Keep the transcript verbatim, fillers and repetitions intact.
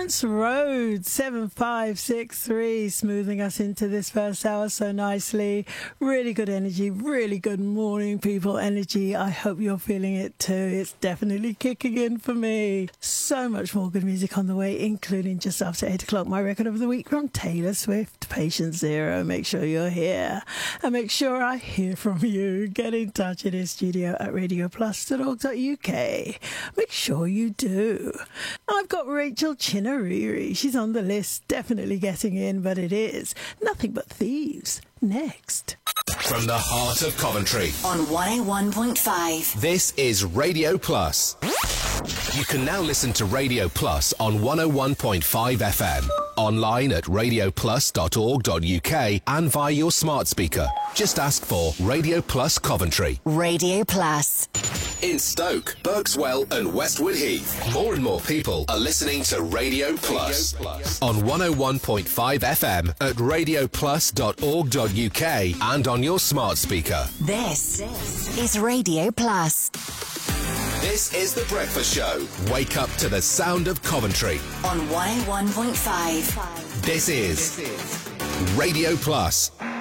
Lawrence Road, seven five six three, smoothing us into this first hour so nicely. Really good energy, really good morning, people energy. I hope you're feeling it too. It's definitely kicking in for me. So much more good music on the way, including just after eight o'clock, my record of the week from Taylor Swift, Patient Zero. Make sure you're here. And make sure I hear from you. Get in touch in his studio at radio plus dot org dot U K. Make sure you do. I've got Rachel Chinariri. She's on the list, definitely getting in, but it is Nothing But Thieves next. From the heart of Coventry on one oh one point five. This is Radio Plus. You can now listen to Radio Plus on one oh one point five F M, online at radio plus dot org dot U K and via your smart speaker. Just ask for Radio Plus Coventry. Radio Plus. In Stoke, Berkswell and Westwood Heath, more and more people are listening to Radio Plus, Radio Plus. On one oh one point five F M at radio plus dot org dot U K and on your smart speaker. This, this is Radio Plus. This is The Breakfast Show. Wake up to the sound of Coventry. On one oh one point five. This is Radio Plus.